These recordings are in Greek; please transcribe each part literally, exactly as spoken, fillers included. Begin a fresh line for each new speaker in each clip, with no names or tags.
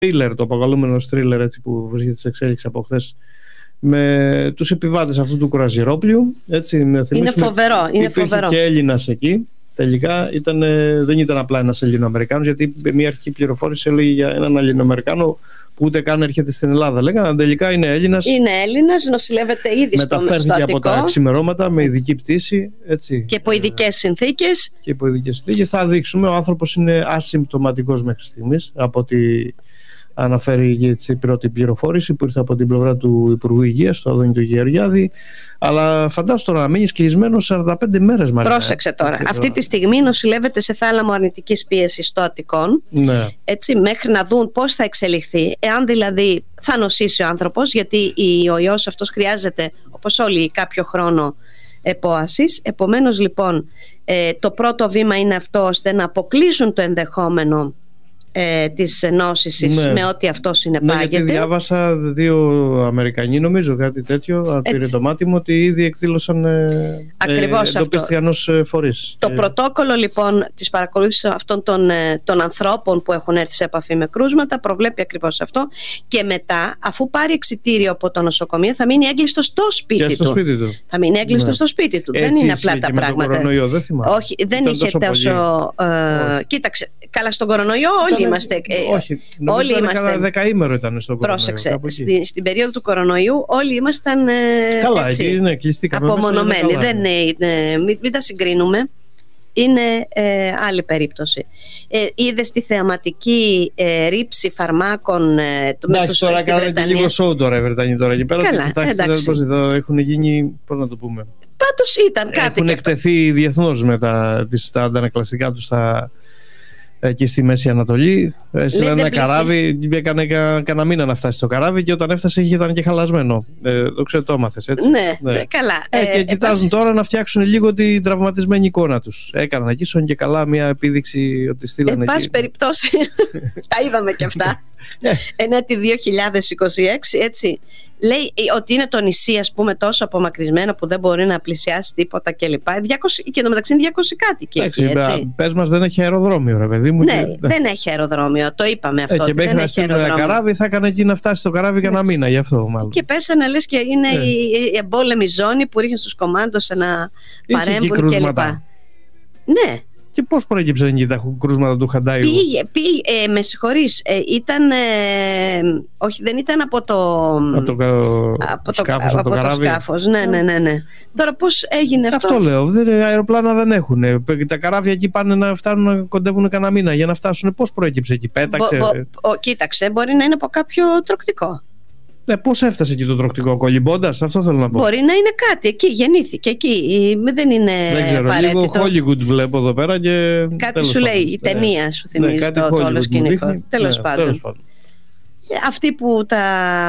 thriller, το αποκαλούμενο thriller, έτσι, που βρίσκεται σε εξέλιξη από χθες, με τους επιβάτες αυτού του κρουαζιερόπλοιου. Έτσι,
είναι φοβερό. Είναι φοβερό.
Και Έλληνας εκεί. Τελικά ήταν, δεν ήταν απλά ένας Ελληνοαμερικάνος, γιατί μια αρχική πληροφόρηση έλεγε για έναν Ελληνοαμερικάνο που ούτε καν έρχεται στην Ελλάδα. Λέγανε τελικά είναι Έλληνας.
Είναι Έλληνας, νοσηλεύεται ήδη στο Αττικό.
Μεταφέρθηκε από τα ξημερώματα με ειδική πτήση. Έτσι.
Και υπό ειδικές συνθήκες.
Και υπό ειδικές συνθήκες. Θα δείξουμε. Ο άνθρωπος είναι ασυμπτωματικός μέχρι στιγμής, από ό,τι αναφέρει η πρώτη πληροφόρηση που ήρθε από την πλευρά του Υπουργού Υγείας, του Άδωνη του Γεωργιάδη. Αλλά φαντάσου τώρα να μείνεις κλεισμένος σαράντα πέντε μέρες, Μαρίνα.
Πρόσεξε τώρα. Έτσι, αυτή τη στιγμή νοσηλεύεται σε θάλαμο αρνητικής πίεσης στο Αττικό.
Ναι.
Έτσι, μέχρι να δουν πώς θα εξελιχθεί. Εάν δηλαδή θα νοσήσει ο άνθρωπος, γιατί ο ιός αυτός χρειάζεται, όπως όλοι, κάποιο χρόνο επόασης. Επομένως, λοιπόν, το πρώτο βήμα είναι αυτό, ώστε να αποκλείσουν το ενδεχόμενο Ε, της νόσησης, ναι, με ό,τι αυτό συνεπάγεται.
Ναι, γιατί διάβασα δύο Αμερικανοί, νομίζω, κάτι τέτοιο, πήρε το μάτι μου, ότι ήδη εκδήλωσαν ε,
ακριβώς
εντοπιστιανούς φορείς.
Το ε, πρωτόκολλο λοιπόν της παρακολούθησης αυτών των, των ανθρώπων που έχουν έρθει σε επαφή με κρούσματα προβλέπει ακριβώς αυτό, και μετά, αφού πάρει εξιτήριο από το νοσοκομείο, θα μείνει έγκλειστο στο σπίτι,
στο
του.
σπίτι του.
Θα μείνει έγκλειστο, ναι, στο σπίτι του.
Έτσι,
δεν είναι απλά τα πράγματα.
Με τον κορονοϊό, δεν θυμάμαι.
Όχι, δεν είχε τόσο. τόσο ε, κοίταξε, καλά, στον κορονοϊό όλοι είμαστε. Ε,
όχι, όλοι είμαστε. Κάνα δεκαήμερο ήταν στον κορονοϊό.
Πρόσεξε. Στη, στην περίοδο του κορονοϊού όλοι ήμασταν. Ε,
καλά,
έτσι,
εκεί είναι κλειστήκαμε.
Απομονωμένοι. Δεν είναι, ε, μην, μην τα συγκρίνουμε. Είναι ε, άλλη περίπτωση. Ε, είδες τη θεαματική ε, ρήψη φαρμάκων ε, του
Εντάξει, τώρα κάνανε και λίγο σοου τώρα οι Βρετανοί τώρα εκεί πέρα.
Καλά, εντάξει.
Πώς εδώ έχουν γίνει, πώς να το πούμε.
Πάντως ήταν κάτι.
Έχουν εκτεθεί διεθνώς με τα, τα αντανακλαστικά τους στα. Εκεί στη Μέση Ανατολή. Έστειλαν ένα καράβι, έκανε κανένα μήνα να φτάσει στο καράβι, και όταν έφτασε ήταν και χαλασμένο. Ε, το ξέρω, το έμαθες, έτσι.
Ναι, ναι. καλά.
Ε, και ε, κοιτάζουν ε, τώρα να φτιάξουν λίγο την τραυματισμένη εικόνα τους. Έκαναν εκεί, σον και καλά, μια επίδειξη ότι στείλανε εκεί.
Εν πάση περιπτώσει, τα είδαμε και αυτά. Ενέτη δύο χιλιάδες είκοσι έξι, έτσι. Λέει ότι είναι το νησί, ας πούμε, τόσο απομακρυσμένο που δεν μπορεί να πλησιάσει τίποτα κλπ. Και εντωμεταξύ είναι διακόσιοι κάτοικοι.
Εντάξει, πες μας, δεν έχει αεροδρόμιο, ρε παιδί μου.
Ναι, και... δεν έχει αεροδρόμιο. Το είπαμε αυτό. Ε,
και μέχρι να στείλουν ένα καράβι, θα έκανε εκεί να φτάσει στο καράβι κανένα μήνα, γι' αυτό μάλλον.
Και πέσανε, λες, και είναι yeah. η, η εμπόλεμη ζώνη που ρίχνει στους κομμάντος να παρέμβουν κλπ. Ναι.
Και πώς προέκυψαν εκεί τα κρούσματα του Χαντάιου?
Πήγε, πήγε, ε, με συγχωρείς, ε, ήταν, ε, όχι, δεν ήταν από το,
από το,
από το
σκάφος,
από
από
το,
το καράβι.
σκάφος, ναι, ναι, ναι, ναι. Τώρα πώς έγινε αυτό?
Αυτό λέω, δεν, αεροπλάνα δεν έχουν. Τα καράβια εκεί πάνε να φτάνουν, να κοντεύουν κανένα μήνα για να φτάσουν. Πώς προέκυψε εκεί, πέταξε?
Μπο, μπο, ο, κοίταξε, μπορεί να είναι από κάποιο τροκτικό.
Ναι, πώς έφτασε εκεί το τροκτικό, κολυμπώντας, αυτό θέλω να πω.
Μπορεί να είναι κάτι, εκεί γεννήθηκε, εκεί δεν είναι
δεν ξέρω,
απαραίτητο.
Λίγο Hollywood βλέπω εδώ πέρα και...
Κάτι σου λέει, η ταινία ναι. σου θυμίζει, ναι, το, το όλο σκηνικό. Τέλος ναι, πάντων. πάντων. Αυτοί που τα,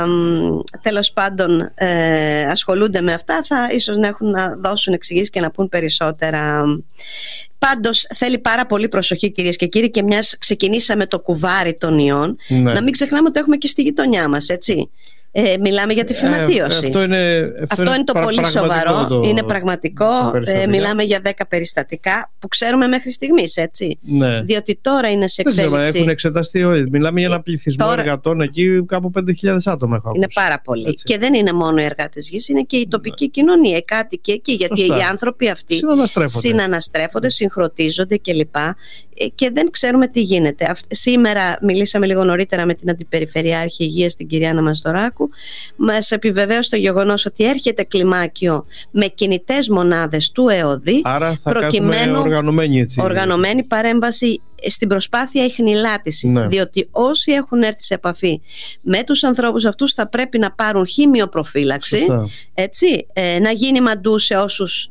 τέλος πάντων ε, ασχολούνται με αυτά θα ίσως να έχουν να δώσουν εξηγήσεις και να πούν περισσότερα. Πάντως θέλει πάρα πολύ προσοχή, κυρίες και κύριοι, και μιας ξεκινήσαμε το κουβάρι των ιών, ναι. να μην ξεχνάμε ότι έχουμε και στη γειτονιά μας, έτσι. Ε, μιλάμε για τη φυματίωση.
Ε, αυτό είναι, αυτό
αυτό
είναι,
είναι το πολύ σοβαρό,
το,
είναι πραγματικό. Ε, μιλάμε για δέκα περιστατικά που ξέρουμε μέχρι στιγμής, έτσι.
Ναι.
Διότι τώρα είναι σε εξέλιξη.
Δεν έχουν εξεταστεί όλοι. Μιλάμε για ένα πληθυσμό
τώρα...
εργατών εκεί, κάπου πέντε χιλιάδες άτομα έχω
Είναι πάρα πολύ. Έτσι. Και δεν είναι μόνο οι εργάτες γης, είναι και η τοπική ναι. κοινωνία, οι κάτοικοι εκεί. Γιατί σωστά. Οι άνθρωποι αυτοί
συναναστρέφονται,
συναναστρέφονται συγχρονίζονται κλπ. Και δεν ξέρουμε τι γίνεται. Σήμερα μιλήσαμε λίγο νωρίτερα με την Αντιπεριφερειάρχη Υγείας, την κυρία Αναμαστοράκου. Μας επιβεβαίωσε το γεγονός ότι έρχεται κλιμάκιο με κινητές μονάδες του ΕΟΔΗ.
Άρα θα προκειμένου οργανωμένη, έτσι.
οργανωμένη παρέμβαση στην προσπάθεια ιχνηλάτησης. Ναι. Διότι όσοι έχουν έρθει σε επαφή με τους ανθρώπους αυτούς θα πρέπει να πάρουν χημειοπροφύλαξη. Έτσι, ε, να γίνει μαντού σε όσους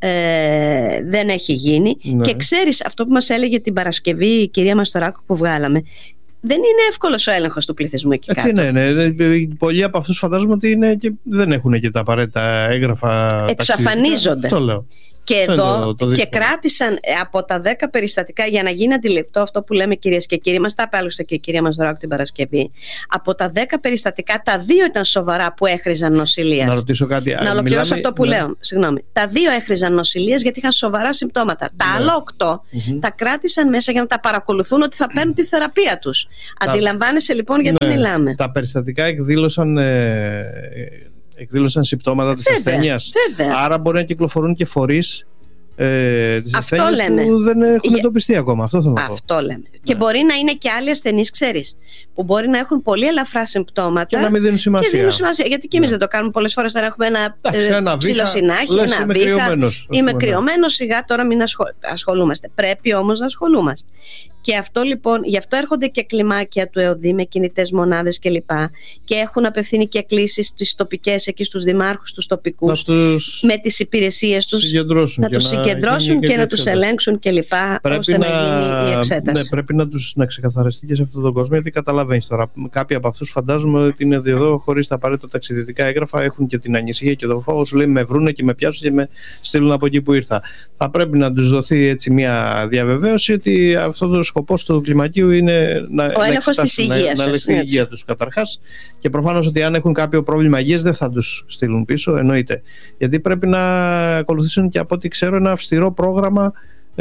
Ε, δεν έχει γίνει. Ναι. Και ξέρεις αυτό που μας έλεγε την Παρασκευή η κυρία Μαστοράκου που βγάλαμε, δεν είναι εύκολος ο έλεγχος του πληθυσμού εκεί κάτω.
Ναι, ναι, ναι. Πολλοί από αυτούς φαντάζομαι ότι είναι και δεν έχουν και τα απαραίτητα έγγραφα.
Εξαφανίζονται.
Αυτό λέω.
Και εδώ το, το και κράτησαν από τα δέκα περιστατικά, για να γίνει αντιληπτό αυτό που λέμε, κυρίες και κύριοι, μας τα είπε άλλωστε και η κυρία μας Δωράκου την Παρασκευή. Από τα δέκα περιστατικά, τα δύο ήταν σοβαρά που έχριζαν νοσηλείας. Να
ρωτήσω κάτι.
Να ολοκληρώσω μιλάμε... αυτό που ναι. λέω. Συγγνώμη. Τα δύο έχριζαν νοσηλείας γιατί είχαν σοβαρά συμπτώματα. Ναι. Τα άλλα οκτώ mm-hmm. τα κράτησαν μέσα για να τα παρακολουθούν ότι θα παίρνουν τη θεραπεία τους. Τα... Αντιλαμβάνεσαι λοιπόν γιατί ναι. μιλάμε.
Τα περιστατικά εκδήλωσαν. Ε... εκδήλωσαν συμπτώματα της ασθένειας. Άρα μπορεί να κυκλοφορούν και φορείς ε, της ασθένειας που δεν έχουν εντοπιστεί ακόμα. Αυτό θέλω να πω.
Αυτό λέμε. Ναι. Και μπορεί να είναι και άλλοι ασθενείς, ξέρεις, που μπορεί να έχουν πολύ ελαφρά συμπτώματα
και να μην δίνουν σημασία.
Και δίνουν σημασία. Γιατί και εμείς ναι. δεν το κάνουμε πολλές φορές. Τώρα έχουμε ένα, ε, ένα ψιλοσυνάχη, ένα βήχα. Είμαι κρυωμένος, σιγά τώρα μην ασχολ... ασχολούμαστε. Πρέπει όμως να ασχολούμαστε. Και αυτό λοιπόν, γι' αυτό έρχονται και κλιμάκια του ΕΟΔΗ με κινητές μονάδες κλπ. Και έχουν απευθύνει και κλήσεις στις τοπικές, εκεί στους δημάρχους, τους τοπικούς, τους με τις υπηρεσίες τους, να τους συγκεντρώσουν και, και να τους ελέγξουν κλπ. Ώστε να, να γίνει η εξέταση.
Ναι, πρέπει να τους να ξεκαθαριστεί και σε αυτόν τον κόσμο, γιατί καταλαβαίνεις τώρα. Κάποιοι από αυτούς φαντάζομαι ότι είναι εδώ χωρίς τα απαραίτητα ταξιδιωτικά έγγραφα, έχουν και την ανησυχία και το φόβο, σου λέει με βρούνε και με πιάσουν και με στείλουν από εκεί που ήρθα. Θα πρέπει να τους δοθεί έτσι μια διαβεβαίωση ότι αυτό το σκοπός του κλιμακίου είναι να,
ο έλεγχος της υγείας,
να ελεγχθεί η υγεία τους καταρχάς, και προφανώς ότι αν έχουν κάποιο πρόβλημα υγείας δεν θα τους στείλουν πίσω, εννοείται. Γιατί πρέπει να ακολουθήσουν και από ό,τι ξέρω ένα αυστηρό πρόγραμμα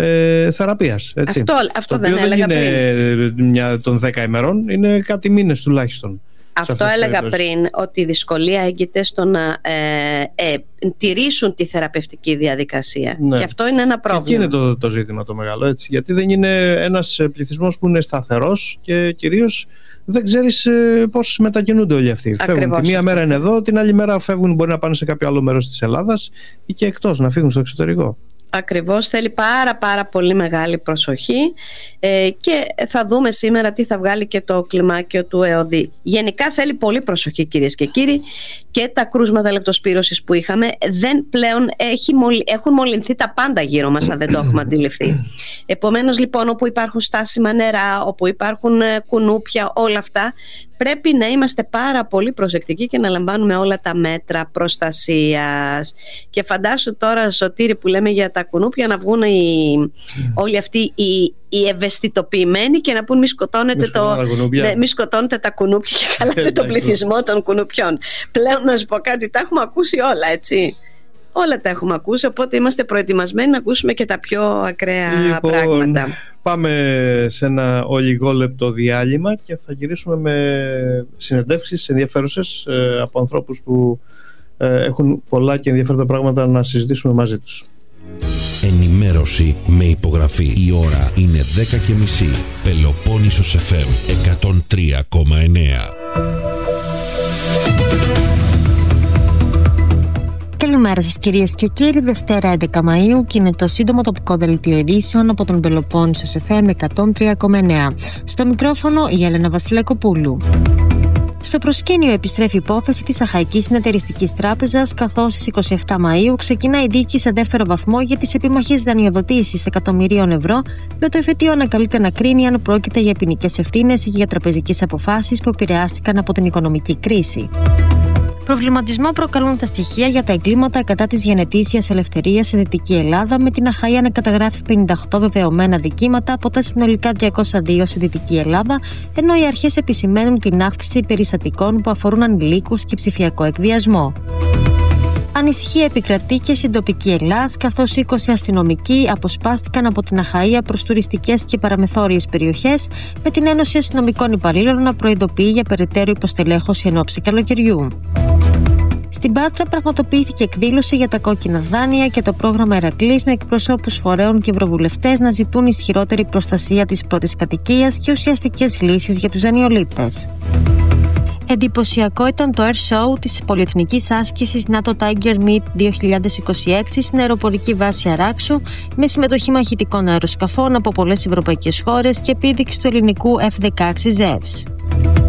ε, θεραπείας. Έτσι.
Αυτό, αυτό
το
δεν
οποίο
έλεγα
δεν είναι
πριν.
Μια, των δέκα ημερών, είναι κάτι μήνες τουλάχιστον.
Αυτό έλεγα πριν, ότι η δυσκολία έγκυται στο να ε, ε, τηρήσουν τη θεραπευτική διαδικασία. Ναι. Και αυτό είναι ένα πρόβλημα.
Και εκεί είναι το, το ζήτημα το μεγάλο, έτσι. Γιατί δεν είναι ένας πληθυσμός που είναι σταθερός και κυρίως δεν ξέρεις ε, πώς μετακινούνται όλοι αυτοί. Ακριβώς. Φεύγουν. Τη μία μέρα είναι εδώ, την άλλη μέρα φεύγουν, μπορεί να πάνε σε κάποιο άλλο μέρος της Ελλάδας ή και εκτός, να φύγουν στο εξωτερικό.
Ακριβώς, θέλει πάρα πάρα πολύ μεγάλη προσοχή ε, και θα δούμε σήμερα τι θα βγάλει και το κλιμάκιο του ΕΟΔΗ. Γενικά θέλει πολύ προσοχή, κυρίες και κύριοι, και τα κρούσματα λεπτοσπύρωσης που είχαμε δεν πλέον έχει, έχουν μολυνθεί τα πάντα γύρω μας, αν δεν το έχουμε αντιληφθεί. Επομένως λοιπόν, όπου υπάρχουν στάσιμα νερά, όπου υπάρχουν κουνούπια, όλα αυτά, πρέπει να είμαστε πάρα πολύ προσεκτικοί και να λαμβάνουμε όλα τα μέτρα προστασίας. Και φαντάσου τώρα, Σωτήρη, που λέμε για τα κουνούπια, να βγουν οι, όλοι αυτοί οι, οι ευαισθητοποιημένοι και να πούν μη σκοτώνετε, το, ναι, μη σκοτώνετε τα κουνούπια και καλάτε τον πληθυσμό των κουνουπιών. Πλέον να σου πω κάτι, τα έχουμε ακούσει όλα, έτσι. Όλα τα έχουμε ακούσει, οπότε είμαστε προετοιμασμένοι να ακούσουμε και τα πιο ακραία λοιπόν, πράγματα.
Πάμε σε ένα ολιγόλεπτο διάλειμμα και θα γυρίσουμε με συνεντεύξεις ενδιαφέρουσες ε, από ανθρώπους που ε, έχουν πολλά και ενδιαφέροντα πράγματα να συζητήσουμε μαζί τους.
Ενημέρωση με υπογραφή. Η ώρα είναι δέκα και μισή. Πελοπόννησος εφ εμ εκατόν τρία κόμμα εννέα.
Καλημέρα σας κυρίες και κύριοι, Δευτέρα έντεκα Μαΐου και είναι το σύντομο τοπικό δελτίο ειδήσεων από τον Πελοπόννησος εφ εμ εκατόν τρία κόμμα εννέα. Στο μικρόφωνο η Έλενα Βασιλακοπούλου. Στο προσκήνιο επιστρέφει η υπόθεση της Αχαϊκής Συνεταιριστικής Τράπεζας, καθώς στις είκοσι επτά Μαΐου ξεκινά η δίκη σε δεύτερο βαθμό για τις επιμαχές δανειοδοτήσεις εκατομμυρίων ευρώ, με το εφετείο να καλείται να κρίνει αν πρόκειται για ποινικές ευθύνες ή για τραπεζικές αποφάσεις που επηρεάστηκαν από την οικονομική κρίση. Προβληματισμό προκαλούν τα στοιχεία για τα εγκλήματα κατά της γενετήσιας ελευθερίας στη Δυτική Ελλάδα, με την Αχαΐα να καταγράφει πενήντα οκτώ βεβαιωμένα δικήματα από τα συνολικά διακόσια δύο στη Δυτική Ελλάδα, ενώ οι αρχές επισημαίνουν την αύξηση περιστατικών που αφορούν ανηλίκους και ψηφιακό εκβιασμό. Ανησυχία επικρατεί και στην τοπική Ελλάς, καθώς είκοσι αστυνομικοί αποσπάστηκαν από την Αχαΐα προς τουριστικές και παραμεθόριες περιοχές, με την Ένωση Αστυνομικών Υπαλλήλων να προειδοποιεί για περαιτέρω υποστελέχωση εν ώψη καλοκαιριού. Στην Πάτρα πραγματοποιήθηκε εκδήλωση για τα κόκκινα δάνεια και το πρόγραμμα Ηρακλής, με εκπροσώπους φορέων και ευρωβουλευτές να ζητούν ισχυρότερη προστασία της πρώτης κατοικίας και ουσιαστικές λύσεις για τους δανειολήπτες. Εντυπωσιακό ήταν το air show της πολυεθνικής άσκησης NATO Tiger Meet δύο χιλιάδες είκοσι έξι στην αεροπορική βάση Αράξου, με συμμετοχή μαχητικών αεροσκαφών από πολλές ευρωπαϊκές χώρες και επίδειξη του ελληνικού εφ δεκαέξι Ζεύς.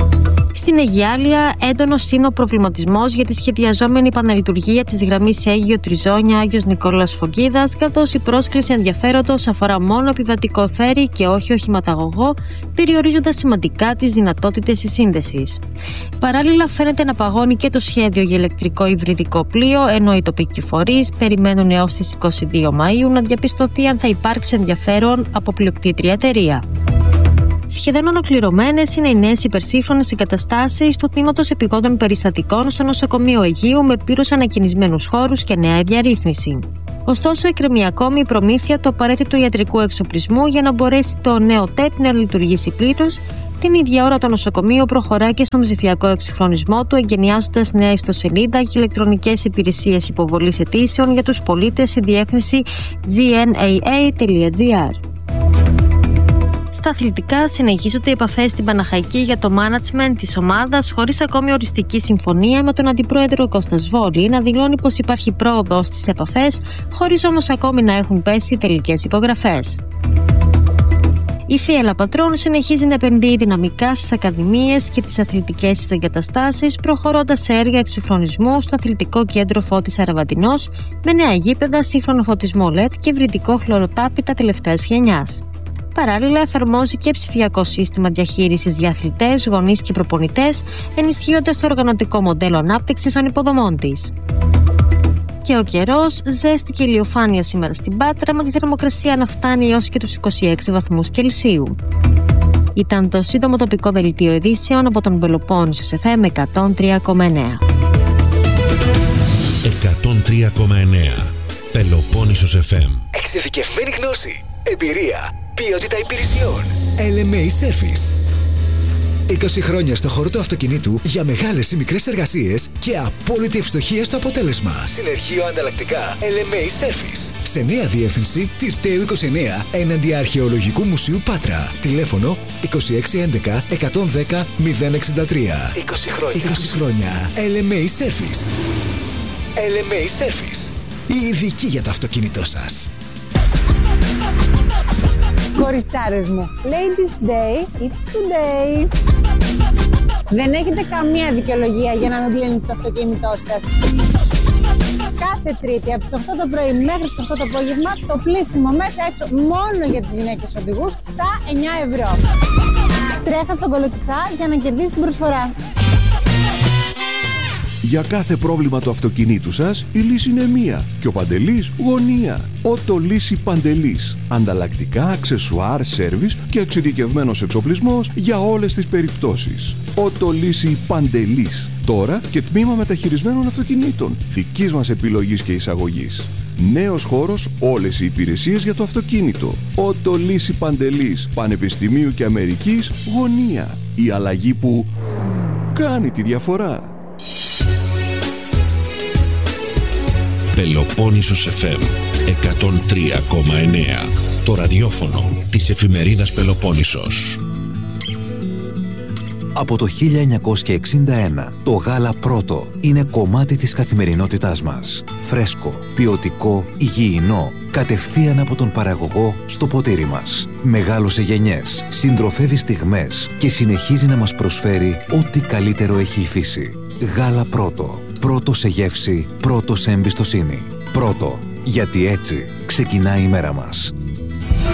Στην Αιγιάλεια, έντονος είναι ο προβληματισμός για τη σχεδιαζόμενη επαναλειτουργία της γραμμής Αίγιο Τριζόνια Άγιος Νικόλαος Φωκίδας, καθώς η πρόσκληση ενδιαφέροντος αφορά μόνο επιβατικό φέρι και όχι οχηματαγωγό, περιορίζοντας σημαντικά τις δυνατότητες της σύνδεσης. Παράλληλα, φαίνεται να παγώνει και το σχέδιο για ηλεκτρικό υβριδικό πλοίο, ενώ οι τοπικοί φορείς περιμένουν έως τις είκοσι δύο Μαΐου να διαπιστωθεί αν θα υπάρξει ενδιαφέρον από πλειοκτήτρια εταιρεία. Σχεδόν ολοκληρωμένες είναι οι νέες υπερσύγχρονες εγκαταστάσεις του τμήματος επιγόντων περιστατικών στο νοσοκομείο Αιγείου με πλήρως ανακοινισμένους χώρους και νέα διαρρύθμιση. Ωστόσο, εκκρεμεί ακόμη η προμήθεια του απαραίτητου ιατρικού εξοπλισμού για να μπορέσει το νέο ΤΕΠ να λειτουργήσει πλήρως. Την ίδια ώρα το νοσοκομείο προχωρά και στον ψηφιακό εξυγχρονισμό του, εγκαινιάζοντας νέα ιστοσελίδα και ηλεκτρονικές υπηρεσίες υποβολής αιτήσεων για τους πολίτες στη διεύθυνση τζι εν έι έι τελεία τζι άρ. Στα αθλητικά, συνεχίζονται οι επαφές στην Παναχαϊκή για το management της ομάδας, χωρίς ακόμη οριστική συμφωνία, με τον αντιπρόεδρο Κώστα Σβόλη να δηλώνει πως υπάρχει πρόοδος στις επαφές, χωρίς όμως ακόμη να έχουν πέσει τελικές υπογραφές. Η Θίελα Πατρών συνεχίζει να επενδύει δυναμικά στις ακαδημίες και τις αθλητικές της εγκαταστάσεις, προχωρώντας σε έργα εξυγχρονισμού στο αθλητικό κέντρο Φώτης Αραβαντινός, με νέα γήπεδα, σύγχρονο φωτισμό ελ ι ντι και βρυτικό χλωροτάπητα τελευταίας γενιάς. Παράλληλα, εφαρμόζει και ψηφιακό σύστημα διαχείρισης για αθλητές, γονείς και προπονητές, ενισχύοντας το οργανωτικό μοντέλο ανάπτυξης των υποδομών της. Και ο καιρός, ζέστη και ηλιοφάνεια σήμερα στην Πάτρα, με τη θερμοκρασία να φτάνει έως και τους είκοσι έξι βαθμούς Κελσίου. Ήταν το σύντομο τοπικό δελτίο ειδήσεων από τον Πελοπόννησος εφ εμ εκατόν τρία κόμμα εννέα.
εκατόν τρία κόμμα εννέα Πελοπόννησος εφ εμ.
Εξειδικευμένη γνώση, εμπειρία, ποιότητα υπηρεσιών. ελ εμ έι Service. είκοσι χρόνια στο χώρο του αυτοκινήτου για μεγάλες ή μικρές εργασίες και απόλυτη ευστοχία στο αποτέλεσμα. Συνεργείο ανταλλακτικά ελ εμ έι Service. Σε νέα διεύθυνση Τυρταίου είκοσι εννέα έναντι Αρχαιολογικού Μουσείου Πάτρα. Τηλέφωνο είκοσι έξι έντεκα εκατόν δέκα μηδέν εξήντα τρία. είκοσι χρόνια. είκοσι χρόνια. ελ εμ έι Service. ελ εμ έι Service. Η ειδική για το αυτοκίνητό σας.
Κοριτσάρες μου, Ladies Day, it's today. Δεν έχετε καμία δικαιολογία για να μην πλύνετε το αυτοκίνητό σας. Κάθε Τρίτη από τις οκτώ το πρωί μέχρι τις οκτώ το απόγευμα το πλύσιμο μέσα έξω μόνο για τις γυναίκες οδηγούς στα εννιά ευρώ. Τρέχα στον Κολοκυθά για να κερδίσει την προσφορά.
Για κάθε πρόβλημα του αυτοκινήτου σας, η λύση είναι μία και ο Παντελής γωνία. Ότο Λύση Παντελής. Ανταλλακτικά, αξεσουάρ, σέρβις και εξειδικευμένος εξοπλισμός για όλες τις περιπτώσεις. Ότο Λύση Παντελής. Τώρα και τμήμα μεταχειρισμένων αυτοκινήτων. Δικής μας επιλογής και εισαγωγής. Νέος χώρος, όλες οι υπηρεσίες για το αυτοκίνητο. Ότο Λύση Παντελής. Πανεπιστημίου και Αμερικής γωνία. Η αλλαγή που κάνει τη διαφορά.
Πελοπόννησος εφ εμ εκατόν τρία κόμμα εννέα. Το ραδιόφωνο της εφημερίδας Πελοπόννησος.
Από το χίλια εννιακόσια εξήντα ένα, το γάλα Πρώτο είναι κομμάτι της καθημερινότητάς μας. Φρέσκο, ποιοτικό, υγιεινό, κατευθείαν από τον παραγωγό στο ποτήρι μας. Μεγάλωσε γενιές, συντροφεύει στιγμές και συνεχίζει να μας προσφέρει ό,τι καλύτερο έχει η φύση. Γάλα Πρώτο. Πρώτο σε γεύση, πρώτο σε εμπιστοσύνη. Πρώτο, γιατί έτσι ξεκινάει η μέρα μας.